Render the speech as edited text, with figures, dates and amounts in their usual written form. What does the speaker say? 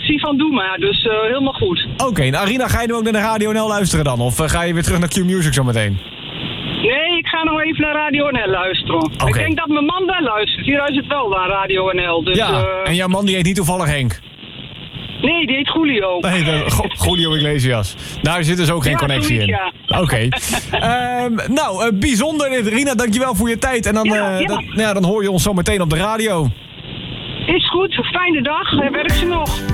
actie van Doe Maar. Dus helemaal goed. Oké, en Arina, ga je nu ook naar de Radio NL luisteren dan? Of ga je weer terug naar Q-Music zometeen? Nee, ik ga nog even naar Radio NL luisteren. Oké. Ik denk dat mijn man wel luistert. Die luistert wel naar Radio NL. Dus, Ja, en jouw man die heet niet toevallig Henk? Nee, die heet Julio. Nee, Julio Iglesias. Daar zit dus ook geen connectie in. Ja. Oké. Bijzonder. Rina, dankjewel voor je tijd. En dan, dan hoor je ons zo meteen op de radio. Is goed, fijne dag. Werk ze nog.